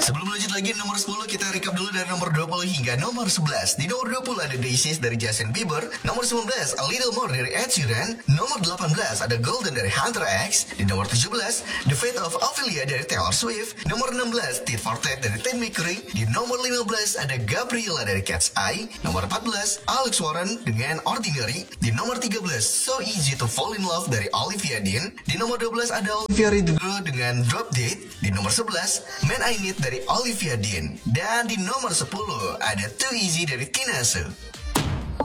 Sebelum lanjut lagi nomor 10, kita recap dulu dari nomor 20 hingga nomor 11. Di nomor 20 ada Daisies dari Justin Bieber. Nomor 19, A Little More dari Ed Sheeran. Nomor 18 ada Golden dari Hunter X. Di nomor 17, The Fate of Ophelia dari Taylor Swift. Nomor 16, Tit for Tat dari Ted McRae. Di nomor 15 ada Gabriela dari Cat's Eye. Nomor 14, Alex Warren dengan Ordinary. Di nomor 13, So Easy to Fall in Love dari Olivia Dean. Di nomor 12 ada Olivia Rodrigo dengan Drop Dead. Di nomor 11, Man I Need dari Olivia Dean. Dan di nomor 10 ada Too Easy dari Tina Su.